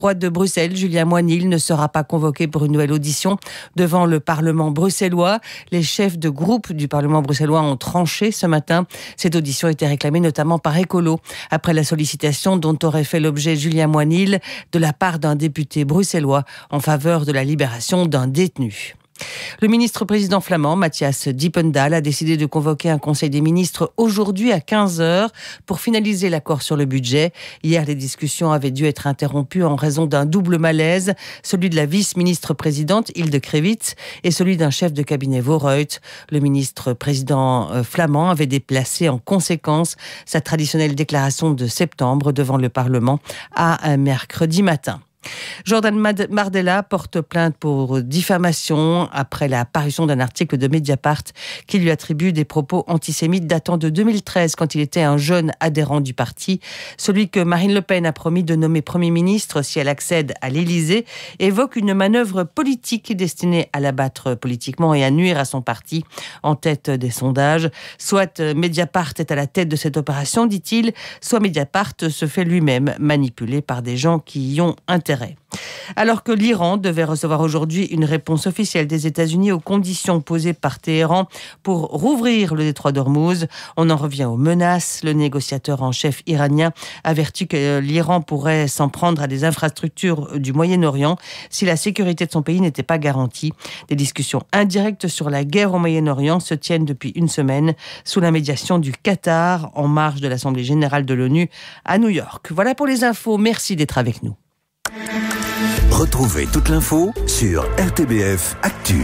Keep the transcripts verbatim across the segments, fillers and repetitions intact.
roi de Bruxelles, Julien Moinil, ne sera pas convoqué pour une nouvelle audition devant le Parlement bruxellois. Les chefs de groupe du Parlement bruxellois ont tranché ce matin. Cette audition était réclamée notamment par Écolo, après la sollicitation dont aurait fait l'objet Julien Moinil de la part d'un député bruxellois en faveur de la libération d'un détenu. Le ministre-président flamand, Matthias Dippendal, a décidé de convoquer un conseil des ministres aujourd'hui à quinze heures pour finaliser l'accord sur le budget. Hier, les discussions avaient dû être interrompues en raison d'un double malaise, celui de la vice-ministre-présidente Hilde Krevits et celui d'un chef de cabinet Voorhout. Le ministre-président flamand avait déplacé en conséquence sa traditionnelle déclaration de septembre devant le Parlement à mercredi matin. Jordan Bardella porte plainte pour diffamation après la parution d'un article de Mediapart qui lui attribue des propos antisémites datant de deux mille treize, quand il était un jeune adhérent du parti. Celui que Marine Le Pen a promis de nommer Premier ministre si elle accède à l'Élysée évoque une manœuvre politique destinée à l'abattre politiquement et à nuire à son parti en tête des sondages. Soit Mediapart est à la tête de cette opération, dit-il, soit Mediapart se fait lui-même manipuler par des gens qui y ont intérêt. Alors que l'Iran devait recevoir aujourd'hui une réponse officielle des États-Unis aux conditions posées par Téhéran pour rouvrir le détroit d'Ormuz, on en revient aux menaces. Le négociateur en chef iranien avertit que l'Iran pourrait s'en prendre à des infrastructures du Moyen-Orient si la sécurité de son pays n'était pas garantie. Des discussions indirectes sur la guerre au Moyen-Orient se tiennent depuis une semaine sous la médiation du Qatar en marge de l'Assemblée générale de l'ONU à New York. Voilà pour les infos. Merci d'être avec nous. Retrouvez toute l'info sur R T B F Actu.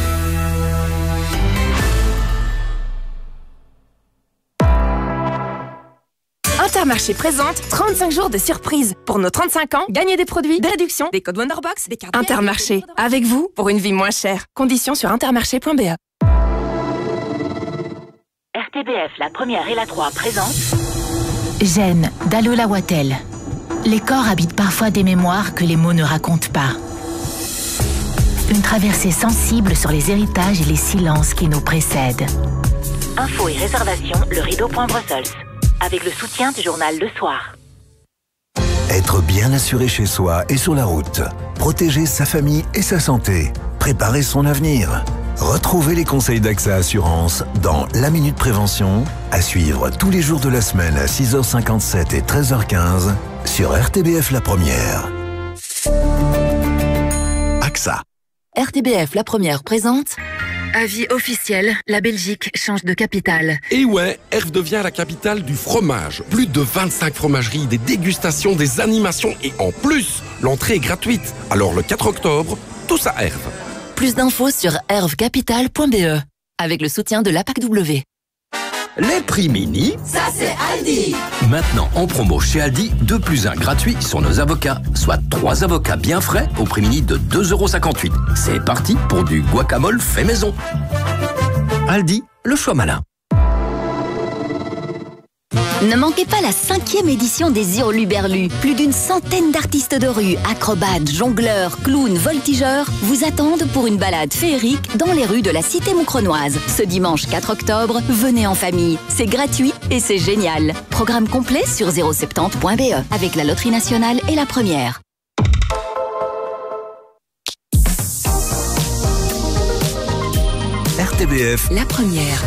Intermarché présente trente-cinq jours de surprise. Pour nos trente-cinq ans, gagnez des produits, des réductions, des codes Wonderbox, des cartes. Intermarché, avec vous pour une vie moins chère. Conditions sur intermarché point b e. R T B F, la première et la trois présente Gênes d'Alola Wattel. Les corps habitent parfois des mémoires que les mots ne racontent pas. Une traversée sensible sur les héritages et les silences qui nous précèdent. Infos et réservations, le rideau point Brussels. Avec le soutien du journal Le Soir. Être bien assuré chez soi et sur la route. Protéger sa famille et sa santé. Préparer son avenir. Retrouvez les conseils d'A X A Assurance dans La Minute Prévention, à suivre tous les jours de la semaine à six heures cinquante-sept et treize heures quinze sur R T B F La Première. A X A. R T B F La Première présente avis officiel, la Belgique change de capitale. Et ouais, Erve devient la capitale du fromage. Plus de vingt-cinq fromageries, des dégustations, des animations et en plus, l'entrée est gratuite. Alors le quatre octobre, tous à Erve. Plus d'infos sur erve capital point b e avec le soutien de l'A P A C W. Les prix mini, ça c'est Aldi. Maintenant en promo chez Aldi, deux plus un gratuit sur nos avocats, soit trois avocats bien frais au prix mini de deux euros cinquante-huit. C'est parti pour du guacamole fait maison. Aldi, le choix malin. Ne manquez pas la cinquième édition des Hurluberlus. Plus d'une centaine d'artistes de rue, acrobates, jongleurs, clowns, voltigeurs vous attendent pour une balade féerique dans les rues de la cité moucronoise. Ce dimanche quatre octobre, venez en famille. C'est gratuit et c'est génial. Programme complet sur zéro soixante-dix point b e avec la Loterie Nationale et la Première. R T B F La Première.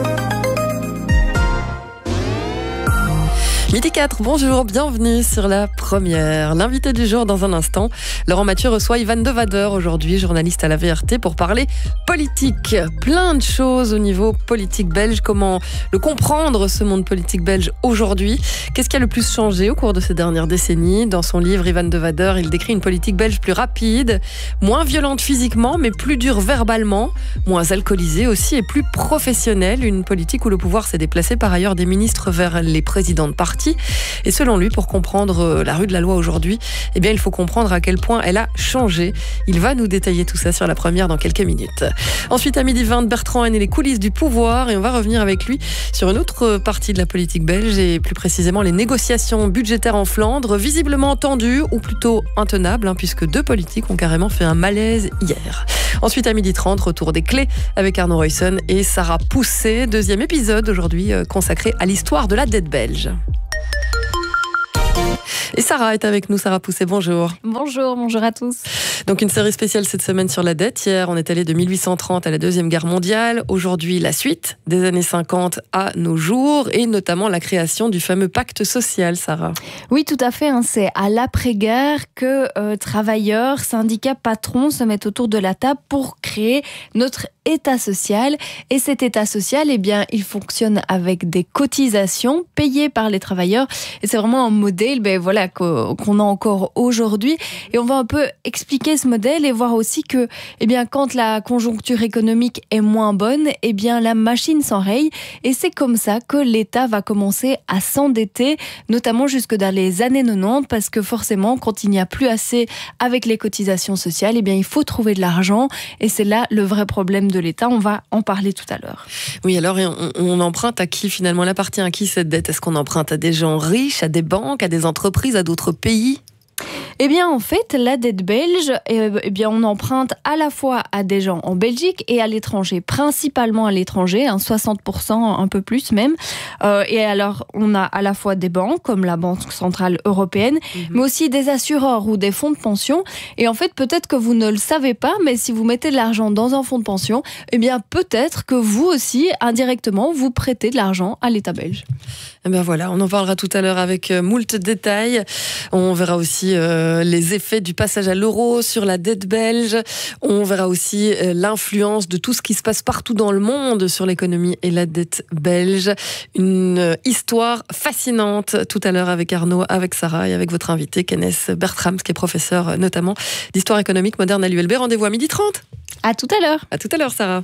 Midi quatre, bonjour, bienvenue sur La Première. L'invité du jour dans un instant, Laurent Mathieu reçoit Ivan De Vader aujourd'hui, journaliste à la V R T, pour parler politique. Plein de choses au niveau politique belge, comment le comprendre, ce monde politique belge aujourd'hui. Qu'est-ce qui a le plus changé au cours de ces dernières décennies? Dans son livre, Ivan De Vader, il décrit une politique belge plus rapide, moins violente physiquement, mais plus dure verbalement, moins alcoolisée aussi et plus professionnelle. Une politique où le pouvoir s'est déplacé par ailleurs des ministres vers les présidents de parti. Et selon lui, pour comprendre la rue de la loi aujourd'hui, eh bien, il faut comprendre à quel point elle a changé. Il va nous détailler tout ça sur La Première dans quelques minutes. Ensuite, à midi vingt, Bertrand Haine et les coulisses du pouvoir. Et on va revenir avec lui sur une autre partie de la politique belge et plus précisément les négociations budgétaires en Flandre, visiblement tendues ou plutôt intenables, hein, puisque deux politiques ont carrément fait un malaise hier. Ensuite, à midi trente, retour des clés avec Arnaud Roysson et Sarah Poussé. Deuxième épisode aujourd'hui consacré à l'histoire de la dette belge. Et Sarah est avec nous, Sarah Pousset, bonjour. Bonjour, bonjour à tous. Donc une série spéciale cette semaine sur la dette. Hier, on est allé de mille huit cent trente à la Deuxième Guerre mondiale. Aujourd'hui, la suite des années cinquante à nos jours et notamment la création du fameux pacte social, Sarah. Oui, tout à fait. Hein. C'est à l'après-guerre que euh, travailleurs, syndicats, patrons se mettent autour de la table pour créer notre État social. Et cet État social, eh bien, il fonctionne avec des cotisations payées par les travailleurs. Et c'est vraiment un modèle ben, voilà, qu'on a encore aujourd'hui. Et on va un peu expliquer ce modèle et voir aussi que eh bien, quand la conjoncture économique est moins bonne, eh bien, la machine s'enraye. Et c'est comme ça que l'État va commencer à s'endetter, notamment jusque dans les années quatre-vingt-dix, parce que forcément, quand il n'y a plus assez avec les cotisations sociales, eh bien, il faut trouver de l'argent. Et c'est là le vrai problème de l'État. On va en parler tout à l'heure. Oui, alors on, on emprunte à qui finalement? Elle appartient à qui cette dette? Est-ce qu'on emprunte à des gens riches, à des banques, à des entreprises, à d'autres pays? Eh bien, en fait, la dette belge, eh bien, on emprunte à la fois à des gens en Belgique et à l'étranger, principalement à l'étranger, hein, soixante pour cent, un peu plus même. Euh, et alors, on a à la fois des banques, comme la Banque Centrale Européenne, mmh. mais aussi des assureurs ou des fonds de pension. Et en fait, peut-être que vous ne le savez pas, mais si vous mettez de l'argent dans un fonds de pension, eh bien, peut-être que vous aussi, indirectement, vous prêtez de l'argent à l'État belge. Eh bien voilà, on en parlera tout à l'heure avec euh, moult détails. On verra aussi euh, les effets du passage à l'euro sur la dette belge. On verra aussi euh, l'influence de tout ce qui se passe partout dans le monde sur l'économie et la dette belge. Une euh, histoire fascinante tout à l'heure avec Arnaud, avec Sarah et avec votre invité Kenneth Bertrams, qui est professeur euh, notamment d'histoire économique moderne à l'U L B. Rendez-vous à midi trente. À tout à l'heure. À tout à l'heure, Sarah.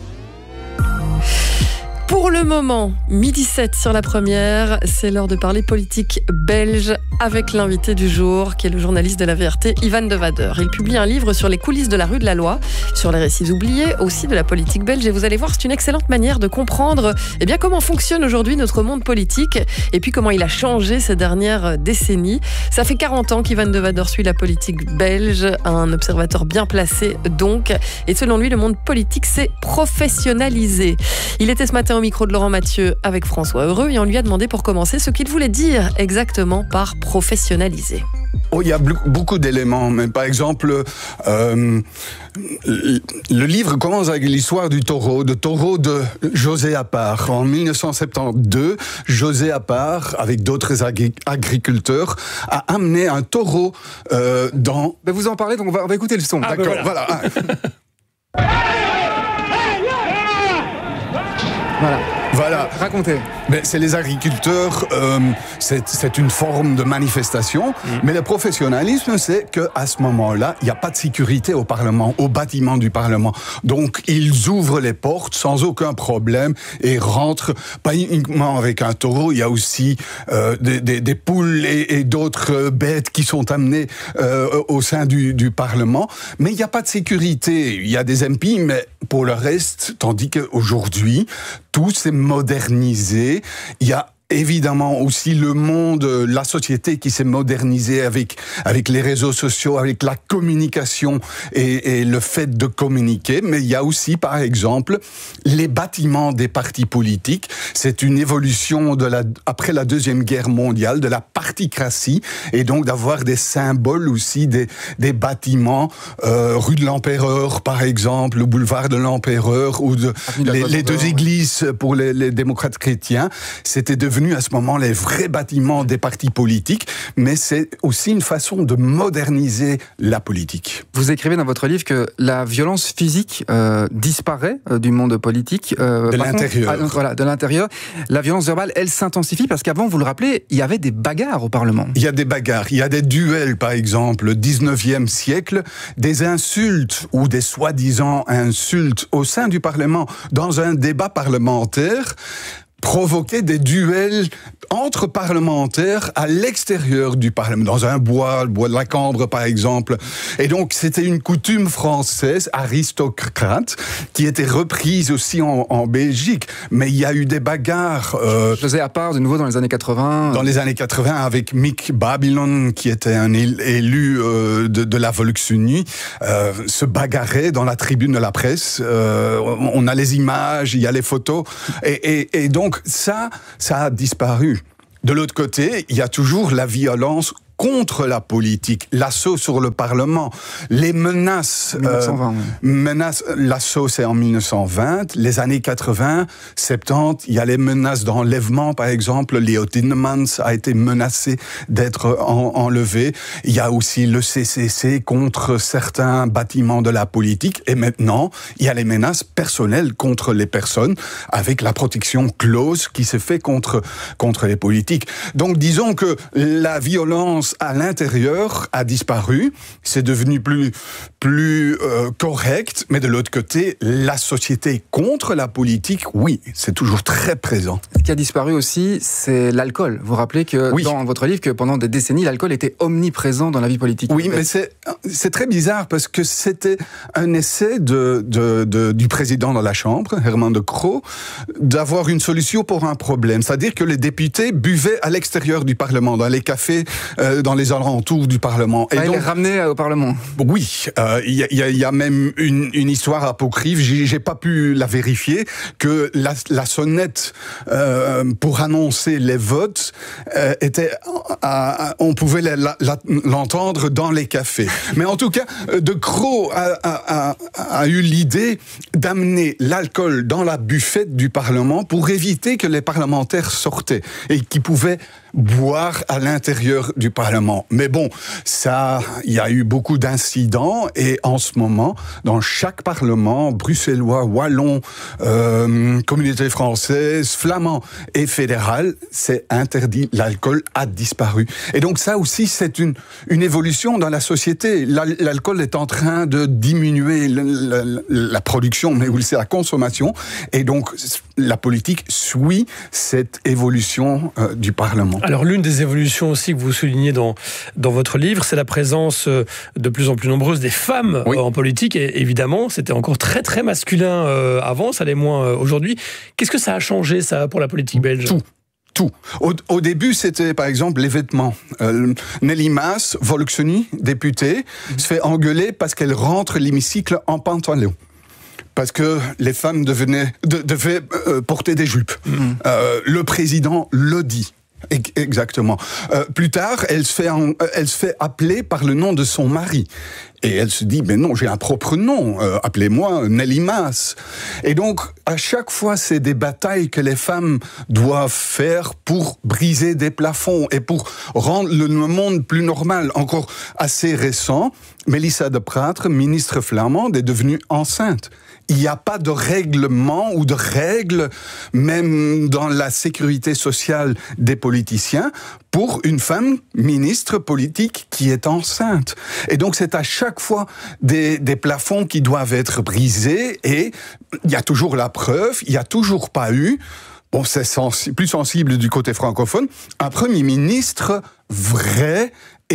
Pour le moment, midi sept sur la première, c'est l'heure de parler politique belge avec l'invité du jour, qui est le journaliste de la V R T, Ivan De Wader. Il publie un livre sur les coulisses de la rue de la Loi, sur les récits oubliés, aussi de la politique belge. Et vous allez voir, c'est une excellente manière de comprendre eh bien, comment fonctionne aujourd'hui notre monde politique et puis comment il a changé ces dernières décennies. Ça fait quarante ans qu'Ivan De Wader suit la politique belge, un observateur bien placé donc. Et selon lui, le monde politique s'est professionnalisé. Il était ce matin au micro de Laurent Mathieu avec François Heureux et on lui a demandé pour commencer ce qu'il voulait dire exactement par professionnaliser. Oh, il y a beaucoup d'éléments, mais par exemple, euh, le livre commence avec l'histoire du taureau, de taureau de José Appart. En mille neuf cent soixante-douze, José Appart, avec d'autres agri- agriculteurs, a amené un taureau euh, dans... Ben vous en parlez, donc on va, on va écouter le son. Ah, d'accord, ben voilà. voilà. Voilà. Voilà. Racontez. Ben, c'est les agriculteurs, euh, c'est, c'est une forme de manifestation, mmh. mais le professionnalisme, c'est qu'à ce moment-là, il n'y a pas de sécurité au Parlement, au bâtiment du Parlement. Donc, ils ouvrent les portes sans aucun problème et rentrent, pas uniquement avec un taureau, il y a aussi euh, des, des, des poules et, et d'autres bêtes qui sont amenées euh, au sein du, du Parlement, mais il n'y a pas de sécurité. Il y a des M P, mais pour le reste, tandis qu'aujourd'hui, tout s'est modernisé. Il y a évidemment aussi le monde, la société qui s'est modernisée avec avec les réseaux sociaux, avec la communication et, et le fait de communiquer. Mais il y a aussi, par exemple, les bâtiments des partis politiques. C'est une évolution de la après la Deuxième Guerre mondiale de la particratie et donc d'avoir des symboles aussi des des bâtiments, euh, rue de l'Empereur par exemple, le boulevard de l'Empereur ou de les, les deux églises pour les, les démocrates chrétiens. C'était devenu à ce moment les vrais bâtiments des partis politiques, mais c'est aussi une façon de moderniser la politique. Vous écrivez dans votre livre que la violence physique euh, disparaît euh, du monde politique. Euh, de l'intérieur. Contre, ah, voilà, de l'intérieur. La violence verbale, elle s'intensifie parce qu'avant, vous le rappelez, il y avait des bagarres au Parlement. Il y a des bagarres, il y a des duels, par exemple, au dix-neuvième siècle, des insultes ou des soi-disant insultes au sein du Parlement, dans un débat parlementaire, provoquer des duels entre parlementaires à l'extérieur du Parlement, dans un bois, le bois de la Cambre par exemple. Et donc c'était une coutume française, aristocrate, qui était reprise aussi en, en Belgique. Mais il y a eu des bagarres. Euh, José Appart, de nouveau dans les années quatre-vingts. Dans les années quatre-vingts, avec Mick Babylon, qui était un élu euh, de, de la Volksunie, euh, se bagarrait dans la tribune de la presse. Euh, on a les images, il y a les photos. Et, et, et donc ça, ça a disparu. De l'autre côté, il y a toujours la violence contre la politique, l'assaut sur le Parlement, les menaces, mille neuf cent vingt, euh, oui. menaces, l'assaut c'est en mille neuf cent vingt, les années quatre-vingts, soixante-dix, il y a les menaces d'enlèvement, par exemple, Leo Tindemans a été menacé d'être en, enlevé, il y a aussi le C C C contre certains bâtiments de la politique, et maintenant, il y a les menaces personnelles contre les personnes, avec la protection clause qui se fait contre, contre les politiques. Donc disons que la violence à l'intérieur a disparu, c'est devenu plus, plus euh, correct, mais de l'autre côté, la société contre la politique, oui, c'est toujours très présent. Ce qui a disparu aussi, c'est l'alcool. Vous rappelez que oui. dans votre livre, que pendant des décennies, l'alcool était omniprésent dans la vie politique. Oui, mais c'est, c'est très bizarre parce que c'était un essai de, de, de, du président de la Chambre, Herman de Croo, d'avoir une solution pour un problème. C'est-à-dire que les députés buvaient à l'extérieur du Parlement, dans les cafés, euh, dans les alentours du Parlement. Et ah, donc, il les ramenait au Parlement. Oui, il euh, y, y, y a même une, une histoire apocryphe, j'ai, j'ai pas pu la vérifier, que la, la sonnette euh, pour annoncer les votes euh, était, à, à, on pouvait la, la, l'entendre dans les cafés. Mais en tout cas, De Croo a, a, a, a eu l'idée d'amener l'alcool dans la buffette du Parlement pour éviter que les parlementaires sortaient et qu'ils pouvaient boire à l'intérieur du Parlement. Mais bon, ça, il y a eu beaucoup d'incidents et en ce moment, dans chaque Parlement, bruxellois, wallon, euh, communauté française, flamand et fédéral, c'est interdit. L'alcool a disparu. Et donc ça aussi, c'est une, une évolution dans la société. L'alcool est en train de diminuer la, la, la production, mais aussi la consommation. Et donc, la politique suit cette évolution euh, du Parlement. Alors, l'une des évolutions aussi que vous soulignez dans, dans votre livre, c'est la présence de plus en plus nombreuse des femmes oui. en politique. Et évidemment, c'était encore très, très masculin euh, avant, ça l'est moins euh, aujourd'hui. Qu'est-ce que ça a changé, ça, pour la politique belge ? Tout. Tout. Au, au début, c'était par exemple les vêtements. Euh, Nelly Maas, Volkswagen, députée, mmh. se fait engueuler parce qu'elle rentre l'hémicycle en pantalon. Parce que les femmes devenaient, de, devaient euh, porter des jupes. Mmh. Euh, le président le dit. Exactement. Euh, plus tard, elle se fait, en, elle se fait appeler par le nom de son mari. Et elle se dit, mais non, j'ai un propre nom, euh, appelez-moi Nelly Maas. Et donc, à chaque fois, c'est des batailles que les femmes doivent faire pour briser des plafonds et pour rendre le monde plus normal. Encore assez récent, Mélissa de Prattre, ministre flamande, est devenue enceinte. Il n'y a pas de règlement ou de règles, même dans la sécurité sociale des politiciens, pour une femme ministre politique qui est enceinte. Et donc c'est à chaque fois des, des plafonds qui doivent être brisés et il y a toujours la preuve, il n'y a toujours pas eu, bon c'est sensi- plus sensible du côté francophone, un Premier ministre vrai,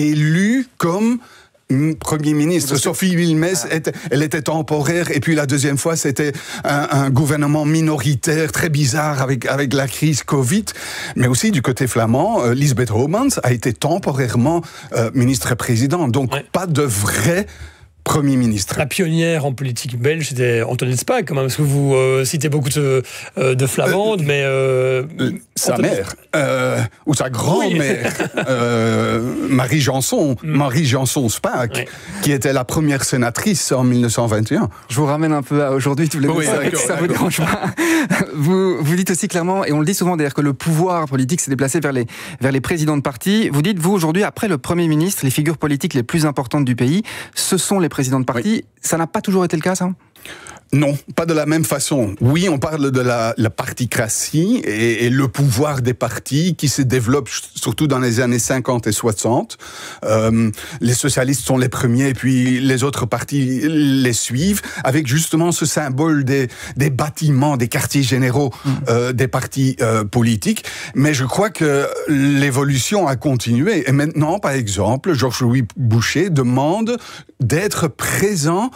élu comme Premier ministre. Sophie Wilmès, ah. était, elle était temporaire, et puis la deuxième fois, c'était un, un gouvernement minoritaire, très bizarre, avec, avec la crise Covid. Mais aussi, du côté flamand, euh, Lisbeth Homans a été temporairement euh, ministre-président. Donc, ouais. pas de vrai Premier ministre. La pionnière en politique belge, c'était Antoinette Spaak, quand même, parce que vous euh, citez beaucoup de, euh, de flamandes, euh, mais... Euh, sa Antoinette... mère, euh, ou sa grand-mère, oui. euh, Marie Janson, mm. Marie Janson Spaak, oui. qui était la première sénatrice en mille neuf cent vingt et un. Je vous ramène un peu à aujourd'hui, tous les oui, deux, ça vous dérange pas. Vous, vous dites aussi clairement, et on le dit souvent d'ailleurs, que le pouvoir politique s'est déplacé vers les, vers les présidents de parti. Vous dites, vous, aujourd'hui, après le Premier ministre, les figures politiques les plus importantes du pays, ce sont les président de parti, oui. Ça n'a pas toujours été le cas, ça ? Non, pas de la même façon. Oui, on parle de la, la particratie et, et le pouvoir des partis qui se développe surtout dans les années cinquante et soixante. Euh, les socialistes sont les premiers et puis les autres partis les suivent avec justement ce symbole des, des bâtiments, des quartiers généraux mmh. euh, des partis euh, politiques. Mais je crois que l'évolution a continué. Et maintenant, par exemple, Georges-Louis Boucher demande d'être présent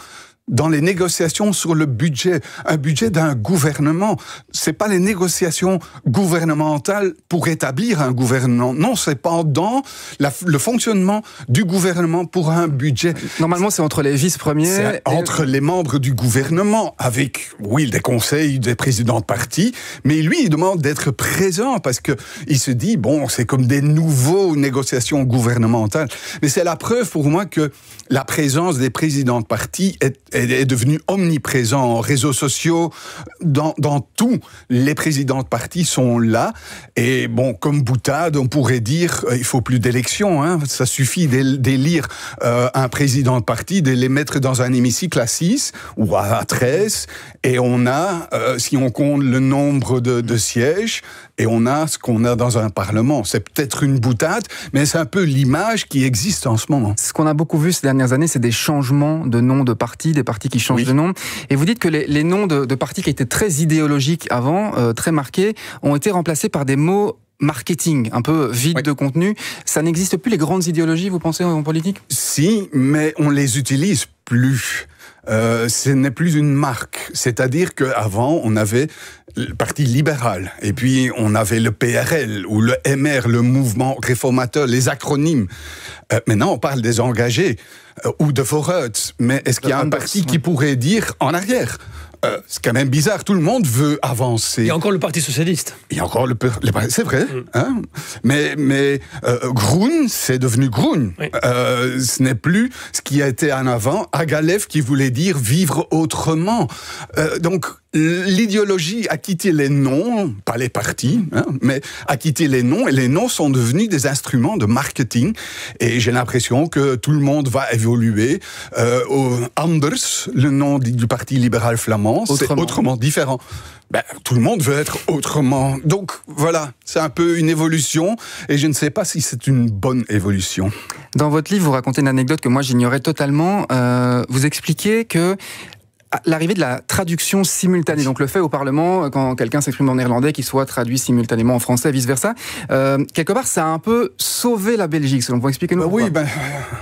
dans les négociations sur le budget, un budget d'un gouvernement. C'est pas les négociations gouvernementales pour établir un gouvernement. Non, c'est pendant la, le fonctionnement du gouvernement pour un budget. Normalement, c'est entre les vice-premiers. C'est entre et... les membres du gouvernement, avec, oui, des conseils, des présidents de parti, mais lui, il demande d'être présent parce que il se dit, bon, c'est comme des nouveaux négociations gouvernementales. Mais c'est la preuve pour moi que la présence des présidents de parti est est devenu omniprésent en réseaux sociaux, dans, dans tout. Les présidents de parti sont là. Et bon, comme boutade, on pourrait dire, euh, il faut plus d'élections. Hein. Ça suffit d'élire euh, un président de parti, de les mettre dans un hémicycle à six ou à treize. Et on a, euh, si on compte le nombre de, de sièges, et on a ce qu'on a dans un parlement. C'est peut-être une boutade, mais c'est un peu l'image qui existe en ce moment. Ce qu'on a beaucoup vu ces dernières années, c'est des changements de nom de partis, des partis qui changent oui. de nom. Et vous dites que les, les noms de, de partis qui étaient très idéologiques avant, euh, très marqués, ont été remplacés par des mots marketing, un peu vide oui. de contenu. Ça n'existe plus, les grandes idéologies, vous pensez, en politique ? Si, mais on les utilise plus. Euh, ce n'est plus une marque. C'est-à-dire qu'avant, on avait le Parti libéral, et puis on avait le P R L, ou le M R, le mouvement réformateur, les acronymes. Euh, maintenant, on parle des engagés, euh, ou de Vooruit. Mais est-ce qu'il y a un parti qui pourrait dire en arrière ? Euh, c'est quand même bizarre, tout le monde veut avancer. Il y a encore le Parti Socialiste. Il y a encore le... le c'est vrai, mm. hein, mais, mais euh, Groen, c'est devenu Groen. Oui. Euh, ce n'est plus ce qui a été en avant, Agalef qui voulait dire vivre autrement. Euh, donc, l'idéologie a quitté les noms, pas les partis, hein, mais a quitté les noms, et les noms sont devenus des instruments de marketing. Et j'ai l'impression que tout le monde va évoluer. Euh, Anders, le nom du Parti libéral flamand, c'est autrement différent. Ben, tout le monde veut être autrement. Donc voilà, c'est un peu une évolution, et je ne sais pas si c'est une bonne évolution. Dans votre livre, vous racontez une anecdote que moi j'ignorais totalement. Euh, vous expliquez que l'arrivée de la traduction simultanée, donc le fait au Parlement, quand quelqu'un s'exprime en néerlandais, qu'il soit traduit simultanément en français, vice-versa, euh, quelque part, ça a un peu sauvé la Belgique, selon vous. Expliquez-nous bah pourquoi. Oui, ben...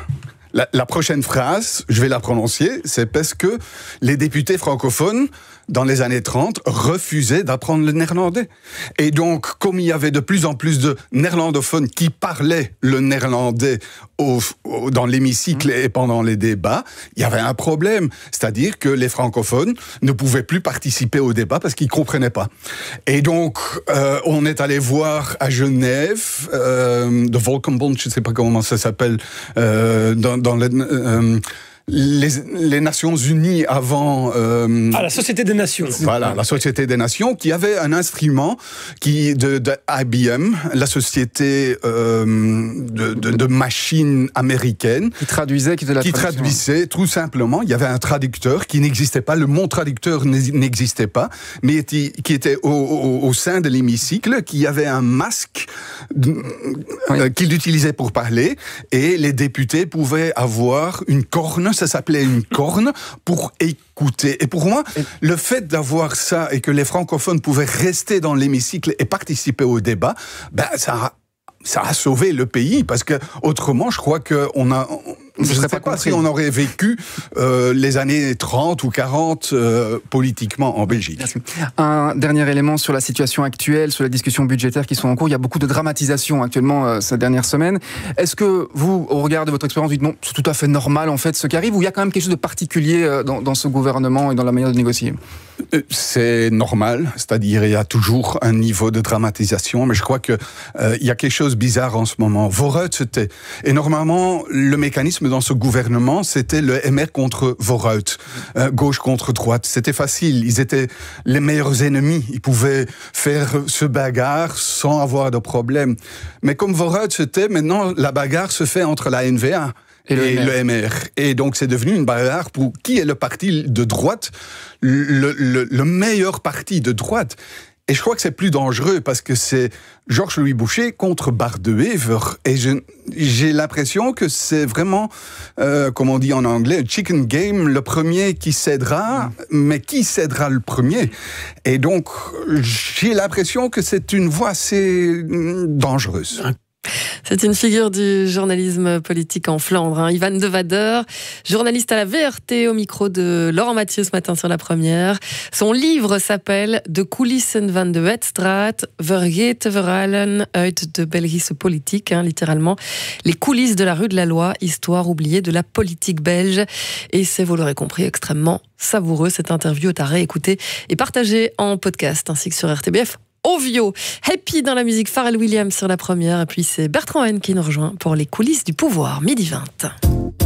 La, la prochaine phrase, je vais la prononcer, c'est parce que les députés francophones, dans les années trente, refusaient d'apprendre le néerlandais. Et donc, comme il y avait de plus en plus de néerlandophones qui parlaient le néerlandais au, au, dans l'hémicycle mmh. et pendant les débats, il y avait un problème. C'est-à-dire que les francophones ne pouvaient plus participer au débat parce qu'ils ne comprenaient pas. Et donc, euh, on est allé voir à Genève, euh, de Volkenbond, je ne sais pas comment ça s'appelle, euh, dans dans les, euh, les, les Nations Unies avant... Euh, ah, la Société des Nations. Voilà, la Société des Nations, qui avait un instrument qui, de, de I B M, la société euh, de, de, de machines américaines. Qui traduisait, qui, qui traduisait, tout simplement. Il y avait un traducteur qui n'existait pas, le mot traducteur n'existait pas, mais qui était au, au, au sein de l'hémicycle, qui avait un masque oui. euh, qu'il utilisait pour parler, et les députés pouvaient avoir une corne, ça s'appelait une corne, pour écouter. Et pour moi, et... le fait d'avoir ça et que les francophones pouvaient rester dans l'hémicycle et participer au débat, ben ça a, ça a sauvé le pays, parce que autrement, je crois qu'on a... Je ne sais pas, pas si on aurait vécu euh, les années trente ou quarante euh, politiquement en Belgique. Merci. Un dernier élément sur la situation actuelle, sur les discussions budgétaires qui sont en cours. Il y a beaucoup de dramatisation actuellement euh, ces dernières semaines. Est-ce que vous, au regard de votre expérience, vous dites non, c'est tout à fait normal en fait ce qui arrive, ou il y a quand même quelque chose de particulier euh, dans, dans ce gouvernement et dans la manière de négocier ? C'est normal, c'est-à-dire il y a toujours un niveau de dramatisation, mais je crois que euh, il y a quelque chose de bizarre en ce moment. Vooruit, c'était... Et normalement, le mécanisme dans ce gouvernement, c'était le M R contre Vooruit, euh, gauche contre droite. C'était facile, ils étaient les meilleurs ennemis, ils pouvaient faire ce bagarre sans avoir de problème. Mais comme Vooruit, c'était maintenant, la bagarre se fait entre la N V A et, le, et le M R. Et donc c'est devenu une bagarre pour qui est le parti de droite, le, le, le meilleur parti de droite. Et je crois que c'est plus dangereux parce que c'est Georges-Louis Boucher contre Bart de Wever. Et je, j'ai l'impression que c'est vraiment, euh, comme on dit en anglais, chicken game, le premier qui cédera, mmh. mais qui cédera le premier ? Et donc, j'ai l'impression que c'est une voie assez dangereuse. C'est une figure du journalisme politique en Flandre, hein. Ivan De Wader, journaliste à la V R T au micro de Laurent Mathieu ce matin sur La Première. Son livre s'appelle De coulissen van de Wetstraat, vergeten verhalen uit de Belgische politiek, hein, littéralement les coulisses de la rue de la Loi, histoire oubliée de la politique belge. Et c'est, vous l'aurez compris, extrêmement savoureux. Cette interview est à réécouter et partager en podcast ainsi que sur R T B F. Ovio, Happy dans la musique, Pharrell Williams sur La Première, et puis c'est Bertrand Haine qui nous rejoint pour les coulisses du pouvoir, midi vingt.